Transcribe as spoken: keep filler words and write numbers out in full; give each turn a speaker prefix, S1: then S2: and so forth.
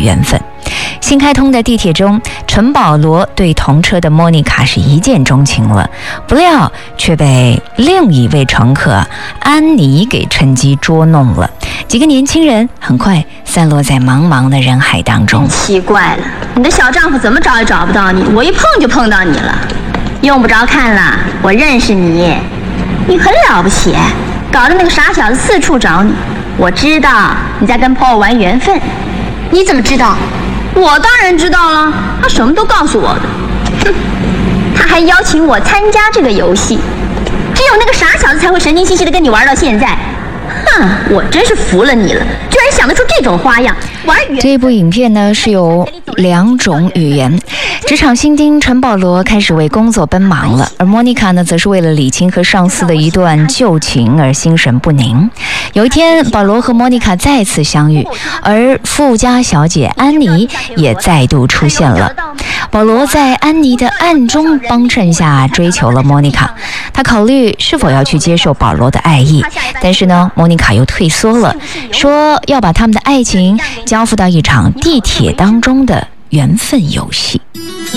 S1: 缘分。新开通的地铁中，陈保罗对同车的莫妮卡是一见钟情了，不料却被另一位乘客安妮给趁机捉弄了。几个年轻人很快散落在茫茫的人海当中。
S2: 奇怪了，你的小丈夫怎么找也找不到你，我一碰就碰到你了。用不着看了，我认识你，你很了不起，搞得那个傻小子四处找你。我知道你在跟 Paul 玩缘分。你怎么知道？我当然知道了，他什么都告诉我的。哼，他还邀请我参加这个游戏，只有那个傻小子才会神经兮兮的跟你玩到现在。哼，我真是服了你了，居然想得出这种花样玩缘。
S1: 这部影片呢是有两种语言。职场新丁陈保罗开始为工作奔忙了，而莫妮卡呢则是为了理清和上司的一段旧情而心神不宁。有一天，保罗和莫妮卡再次相遇，而富家小姐安妮也再度出现了。保罗在安妮的暗中帮衬下追求了莫妮卡，他考虑是否要去接受保罗的爱意，但是呢，莫妮卡又退缩了，说要把他们的爱情交付到一场地铁当中的缘分游戏。